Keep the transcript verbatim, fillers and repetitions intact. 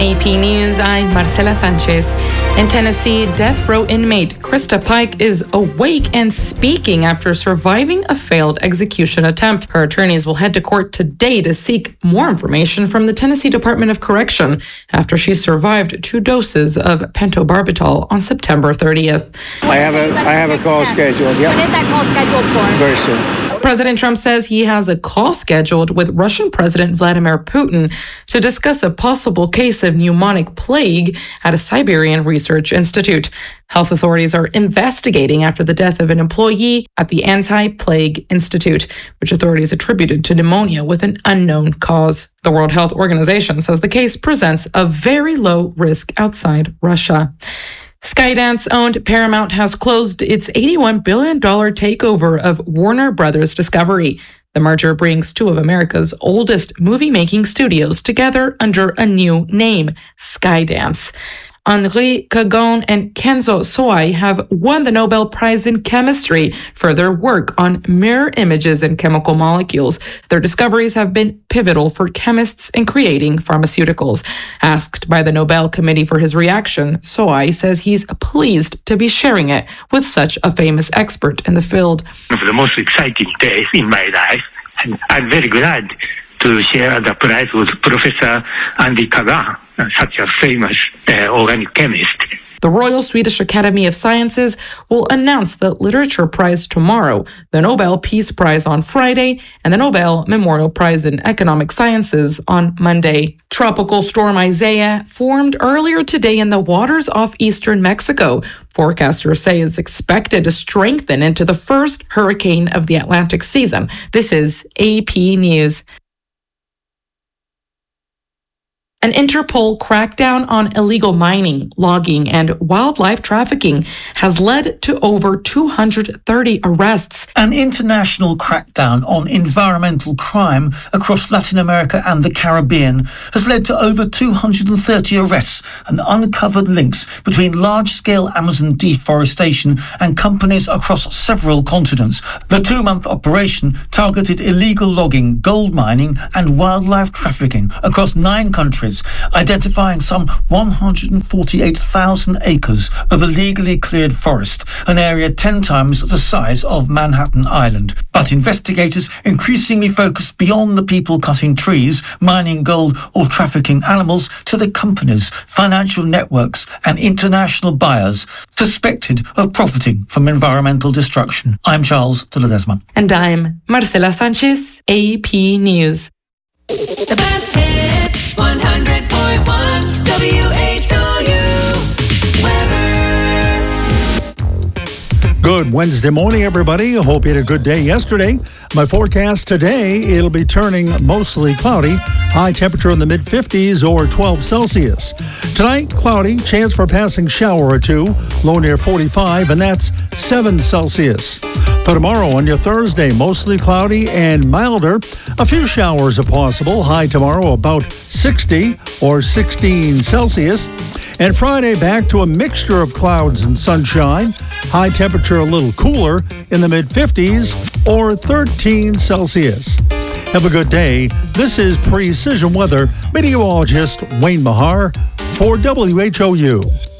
A P News, I'm Marcela Sanchez. In Tennessee, death row inmate Krista Pike is awake and speaking after surviving a failed execution attempt. Her attorneys will head to court today to seek more information from the Tennessee Department of Correction after she survived two doses of pentobarbital on September thirtieth. I have a I have a call scheduled. Yep. When is that call scheduled for? Very soon. President Trump says he has a call scheduled with Russian President Vladimir Putin to discuss a possible case of pneumonic plague at a Siberian research institute. Health authorities are investigating after the death of an employee at the Anti-Plague Institute, which authorities attributed to pneumonia with an unknown cause. The World Health Organization says the case presents a very low risk outside Russia. Skydance-owned Paramount has closed its eighty-one billion dollars takeover of Warner Brothers Discovery. The merger brings two of America's oldest movie-making studios together under a new name, Skydance. Henri Kagon and Kenzo Soai have won the Nobel Prize in Chemistry for their work on mirror images and chemical molecules. Their discoveries have been pivotal for chemists in creating pharmaceuticals. Asked by the Nobel Committee for his reaction, Soai says he's pleased to be sharing it with such a famous expert in the field. One of the most exciting days in my life, and I'm very glad to share the prize with Professor Henri Kagan, such a famous uh, organic chemist. The Royal Swedish Academy of Sciences will announce the Literature Prize tomorrow, the Nobel Peace Prize on Friday, and the Nobel Memorial Prize in Economic Sciences on Monday. Tropical storm Isaiah formed earlier today in the waters off eastern Mexico. Forecasters say it's expected to strengthen into the first hurricane of the Atlantic season. This is A P News. An Interpol crackdown on illegal mining, logging, and wildlife trafficking has led to over two hundred thirty arrests. An international crackdown on environmental crime across Latin America and the Caribbean has led to over two hundred thirty arrests and uncovered links between large-scale Amazon deforestation and companies across several continents. The two-month operation targeted illegal logging, gold mining, and wildlife trafficking across nine countries, identifying some one hundred forty-eight thousand acres of illegally cleared forest, an area ten times the size of Manhattan Island. But investigators increasingly focus beyond the people cutting trees, mining gold, or trafficking animals to the companies, financial networks, and international buyers suspected of profiting from environmental destruction. I'm Charles de Ledesma. And I'm Marcela Sanchez, A P News. The best hits, one hundred point one W H O U weather. Good Wednesday morning, everybody. I hope you had a good day yesterday. My forecast today, it'll be turning mostly cloudy. High temperature in the mid fifties or twelve Celsius. Tonight, cloudy, chance for a passing shower or two. Low near forty-five, and that's seven Celsius. For tomorrow, on your Thursday, mostly cloudy and milder. A few showers are possible. High tomorrow about sixty or sixteen Celsius. And Friday, back to a mixture of clouds and sunshine. High temperature a little cooler in the mid fifties or thirteen Celsius. Have a good day. This is Precision Weather meteorologist Wayne Mahar for W H O U.